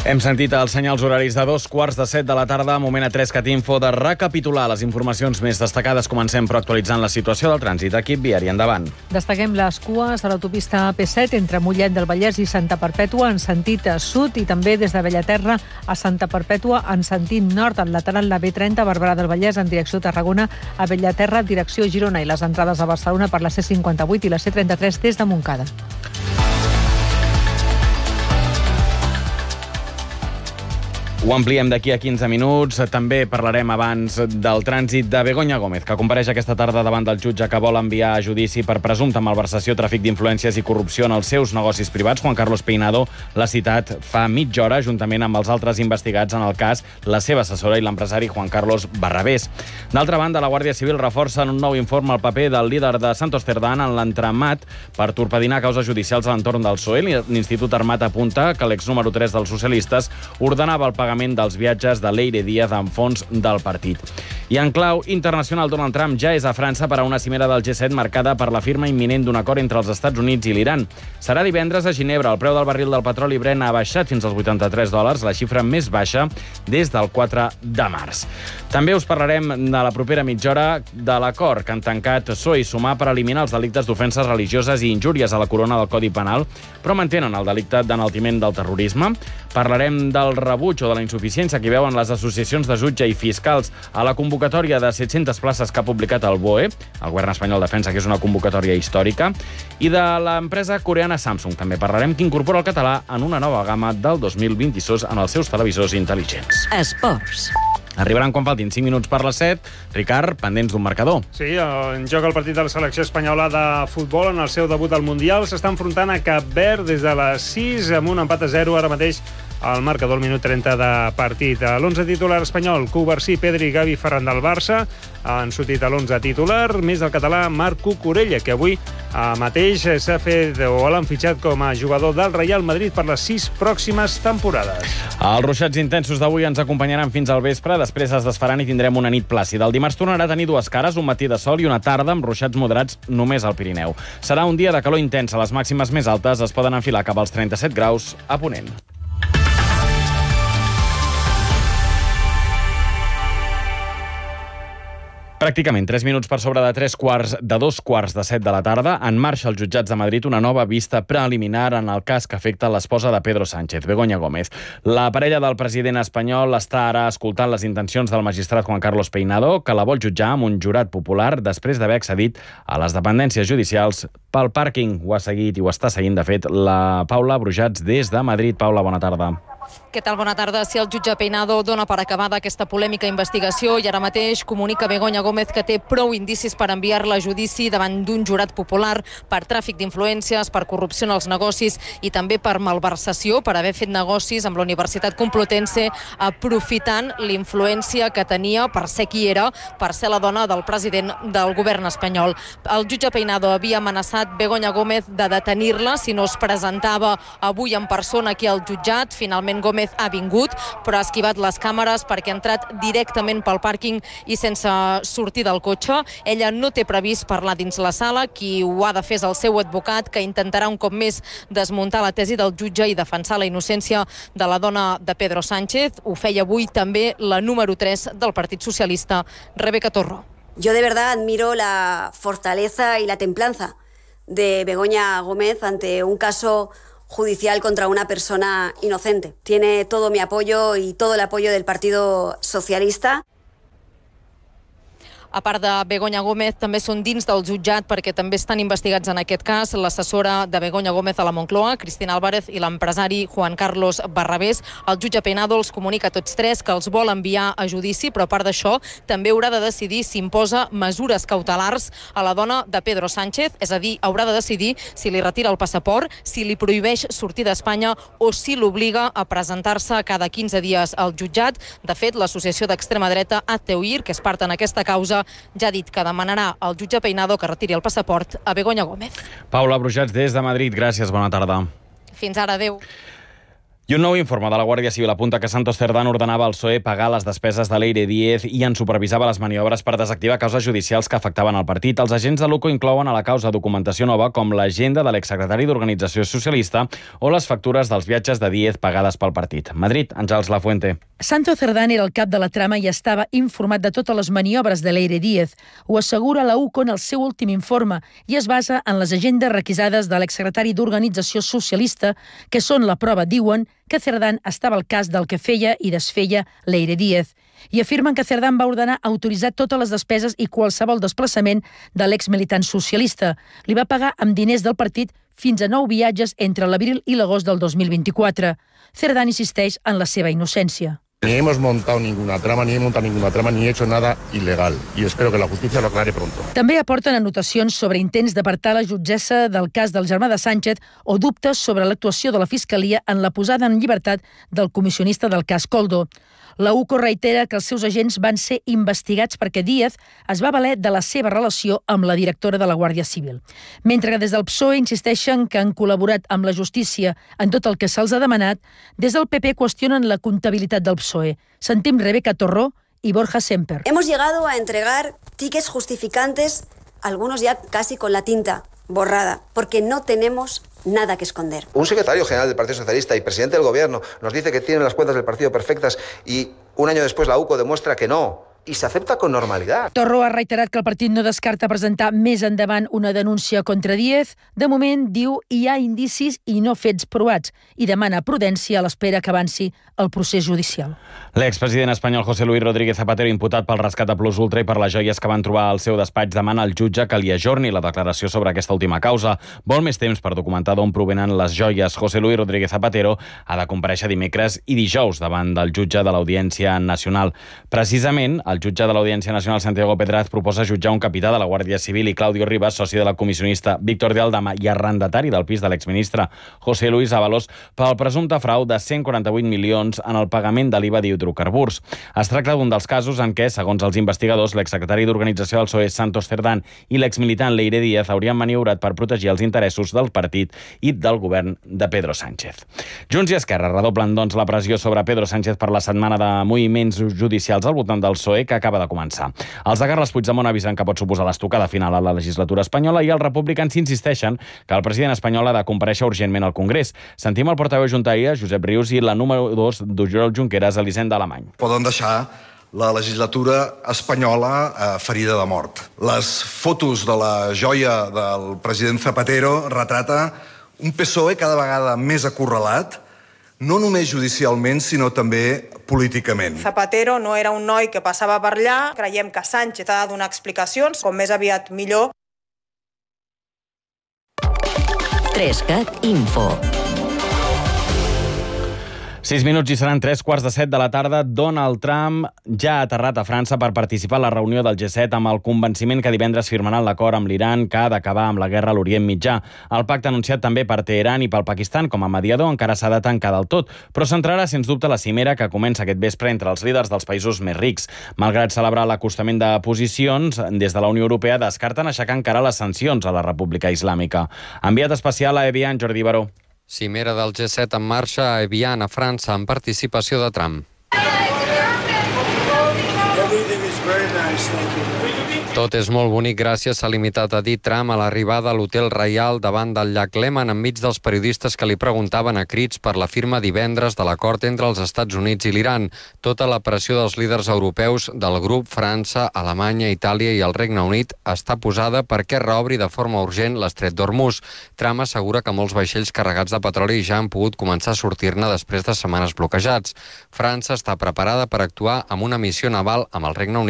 Hem sentit els senyals horaris de 2:15 de la tarda, moment a 3 Catinfo de recapitular les informacions més destacades. Comencem però actualitzant la situació del trànsit. Equip viari, endavant. Destaquem les cues de l'autopista AP7 entre Mollet del Vallès i Santa Perpètua en sentit sud i també des de Bellaterra a Santa Perpètua en sentit nord, al lateral la B30 Barberà del Vallès en direcció Tarragona a Bellaterra direcció Girona i les entrades a Barcelona per la C58 i la C33 des de Montcada. Ho ampliem d'aquí a 15 minuts. També parlarem abans del trànsit de Begoña Gómez, que compareix aquesta tarda davant del jutge que vol enviar a judici per presumpta malversació, tràfic d'influències i corrupció en els seus negocis privats. Juan Carlos Peinado l'ha citat fa mitja hora, juntament amb els altres investigats en el cas, la seva assessora i l'empresari Juan Carlos Barrabés. D'altra banda, la Guàrdia Civil reforça en un nou informe el paper del líder de Santos Cerdán en l'entramat per torpedinar causes judicials a l'entorn del PSOE. L'Institut Armat apunta que l'ex número 3 dels socialistes ordenava el pagament dels viatges de Leire Díaz en fons del partit. I en clau internacional, Donald Trump ja és a França per a una cimera del G7 marcada per la firma imminent d'un acord entre els Estats Units i l'Iran. Serà divendres a Ginebra. El preu del barril del petroli Brent ha baixat fins als $83, la xifra més baixa des del 4 de març. També us parlarem de la propera mitja hora de l'acord que han tancat PSOE i Sumar per eliminar els delictes d'ofenses religioses i injúries a la corona del Codi Penal, però mantenen el delicte d'enaltiment del terrorisme. Parlarem del rebuig o de la insuficiència que hi veuen les associacions de jutge i fiscals a la convocatòria de 700 places que ha publicat el BOE. El govern espanyol defensa que és una convocatòria històrica. I de l'empresa coreana Samsung també parlarem, que incorpora el català en una nova gamma del 2022 en els seus televisors intel·ligents. Esports. Arribaran quan faltin 5 minuts per les 7. Ricard, pendents d'un marcador. Sí, en joc el partit de la selecció espanyola de futbol en el seu debut al Mundial. S'està enfrontant a Cap Verd des de les 6 amb un empat a 0 ara mateix al marcador al minut 30 de partit. L'11 titular espanyol, Cubarsí, Pedri, Gavi, Ferran del Barça. Han sortit a l'11 titular, més del català Marc Cucurella, que avui mateix s'ha fet o l'han fitxat com a jugador del Real Madrid per les 6 pròximes temporades. Els ruixats intensos d'avui ens acompanyaran fins al vespre, després es desfaran i tindrem una nit plàcida. El dimarts tornarà a tenir dues cares, un matí de sol i una tarda amb ruixats moderats només al Pirineu. Serà un dia de calor intensa, les màximes més altes es poden enfilar cap als 37 graus a Ponent. Pràcticament 3 minuts per sobre de 2:15 de la tarda. En marxa als jutjats de Madrid una nova vista preliminar en el cas que afecta l'esposa de Pedro Sánchez, Begoña Gómez. La parella del president espanyol està ara escoltant les intencions del magistrat Juan Carlos Peinado, que la vol jutjar amb un jurat popular després d'haver accedit a les dependències judicials pel pàrquing. Ho ha seguit i ho està seguint, de fet, la Paula Brujats des de Madrid. Paula, bona tarda. Què tal? Bona tarda. Si el jutge Peinado dona per acabada aquesta polèmica investigació i ara mateix comunica Begoña Gómez que té prou indicis per enviar-la a judici davant d'un jurat popular per tràfic d'influències, per corrupció en els negocis i també per malversació, per haver fet negocis amb la Universitat Complutense aprofitant l'influència que tenia per ser qui era, per ser la dona del president del govern espanyol. El jutge Peinado havia amenaçat Begoña Gómez de detenir-la si no es presentava avui en persona aquí al jutjat. Finalment Gómez ha vingut, però ha esquivat les càmeres perquè ha entrat directament pel pàrquing i sense sortir del cotxe. Ella no té previst parlar dins la sala. Qui ho ha de fer és el seu advocat, que intentarà un cop més desmuntar la tesi del jutge i defensar la innocència de la dona de Pedro Sánchez. Ho feia avui també la número 3 del Partit Socialista, Rebeca Torro. Yo de verdad admiro la fortaleza y la templanza de Begoña Gómez ante un caso judicial contra una persona inocente. Tiene todo mi apoyo y todo el apoyo del Partido Socialista. A part de Begoña Gómez, també són dins del jutjat perquè també estan investigats en aquest cas l'assessora de Begoña Gómez a la Moncloa, Cristina Álvarez, i l'empresari Juan Carlos Barrabés. El jutge Peinado els comunica a tots tres que els vol enviar a judici, però a part d'això també haurà de decidir si imposa mesures cautelars a la dona de Pedro Sánchez, és a dir, haurà de decidir si li retira el passaport, si li prohibeix sortir d'Espanya o si l'obliga a presentar-se cada 15 dies al jutjat. De fet, l'associació d'extrema dreta Ateuir, que és part en aquesta causa, ja ha dit que demanarà al jutge Peinado que retiri el passaport a Begoña Gómez. Paula Brujats des de Madrid, gràcies, bona tarda. Fins ara, adeu. I un nou informe de la Guàrdia Civil apunta que Santos Cerdán ordenava al PSOE pagar les despeses de Leire Díez i en supervisava les maniobres per desactivar causes judicials que afectaven el partit. Els agents de l'UCO inclouen a la causa documentació nova com l'agenda de l'exsecretari d'Organització Socialista o les factures dels viatges de Díez pagades pel partit. Madrid, Àngels Lafuente. Santos Cerdán era el cap de la trama i estava informat de totes les maniobres de Leire Díez. Ho assegura la UCO en el seu últim informe i es basa en les agendes requisades de l'exsecretari d'Organització Socialista, que són la prova, diuen, que Cerdán estava al cas del que feia i desfeia Leire Díez. I afirmen que Cerdán va ordenar autoritzar totes les despeses i qualsevol desplaçament de l'exmilitant socialista. Li va pagar amb diners del partit fins a 9 viatges entre l'abril i l'agost del 2024. Cerdán insisteix en la seva innocència. Ni hemos montado ninguna trama, ni he montado ninguna trama, ni he hecho nada ilegal. Y espero que la justicia lo aclare pronto. També aporten anotacions sobre intents d'apartar la jutgessa del cas del germà de Sánchez o dubtes sobre l'actuació de la Fiscalia en la posada en llibertat del comissionista del cas Koldo. La UCO reitera que els seus agents van ser investigats perquè Díez es va valer de la seva relació amb la directora de la Guàrdia Civil. Mentre que des del PSOE insisteixen que han col·laborat amb la justícia en tot el que se'ls ha demanat, des del PP qüestionen la comptabilitat del PSOE. Sentim Rebeca Torró y Borja Semper. Hemos llegado a entregar tickets justificantes, algunos ya casi con la tinta borrada, porque no tenemos nada que esconder. Un secretario general del Partido Socialista y presidente del Gobierno nos dice que tienen las cuentas del partido perfectas y un año después la UCO demuestra que no. I s'accepta con normalitat. Torró ha reiterat que el partit no descarta presentar més endavant una denúncia contra Díez. De moment, diu, hi ha indicis i no fets provats i demana prudència a l'espera que avanci el procés judicial. L'expresident espanyol José Luis Rodríguez Zapatero, imputat pel rescat a Plus Ultra i per les joies que van trobar al seu despatx, demana al jutge que li ajorni la declaració sobre aquesta última causa. Vol més temps per documentar d'on provenen les joies. José Luis Rodríguez Zapatero ha de comparèixer dimecres i dijous davant del jutge de l'Audiència Nacional. Precisament, el jutge de l'Audiència Nacional, Santiago Pedraz, proposa jutjar un capità de la Guàrdia Civil i Claudio Rivas, soci de la comissionista Víctor de Aldama i arrendatari del pis de l'exministre José Luis Ábalos, pel presumpte frau de 148 milions en el pagament de l'IVA d'hidrocarburs. Es tracta d'un dels casos en què, segons els investigadors, l'exsecretari d'Organització del PSOE, Santos Cerdán, i l'exmilitant Leire Díez haurien maniobrat per protegir els interessos del partit i del govern de Pedro Sánchez. Junts i Esquerra redoblen, doncs, la pressió sobre Pedro Sánchez per la setmana de moviments judicials al voltant del PSOE que acaba de començar. Els de Carles Puigdemont avisen que pot suposar l'estocada final a la legislatura espanyola i els republicans insisteixen que el president espanyol ha de comparèixer urgentment al Congrés. Sentim el portaveu juntaria, Josep Rius, i la número 2 d'Oriol Junqueras, Elisenda Alemany. Poden deixar la legislatura espanyola ferida de mort. Les fotos de la joia del president Zapatero retrata un PSOE cada vegada més acorralat, no només judicialment, sinó també políticament. Zapatero no era un noi que passava per allà. Creiem que Sánchez ha de donar explicacions, com més aviat millor. 3CAT Info. 6 minuts i seran 3:15 de la tarda. Donald Trump ja ha aterrat a França per participar a la reunió del G7 amb el convenciment que divendres firmaran l'acord amb l'Iran que ha d'acabar amb la guerra a l'Orient Mitjà. El pacte anunciat també per Teheran i pel Pakistan com a mediador encara s'ha de tancar del tot, però centrarà sens dubte la cimera que comença aquest vespre entre els líders dels països més rics. Malgrat celebrar l'acostament de posicions, des de la Unió Europea descarten aixecar encara les sancions a la República Islàmica. Enviat especial a Evian, Jordi Baró. Cimera del G7 en marxa a Evian, a França, en participació de Trump. Tot és molt bonic, gràcies, s'ha limitat a dir Trump a l'arribada a l'Hotel Reial davant del llac Léman enmig dels periodistes que li preguntaven a crits per la firma divendres de l'acord entre els Estats Units i l'Iran. Tota la pressió dels líders europeus del grup, França, Alemanya, Itàlia i el Regne Unit, està posada perquè reobri de forma urgent l'estret d'Hormuz. Trump assegura que molts vaixells carregats de petroli ja han pogut començar a sortir-ne després de setmanes bloquejats. França està preparada per actuar amb una missió naval amb el Regne Unit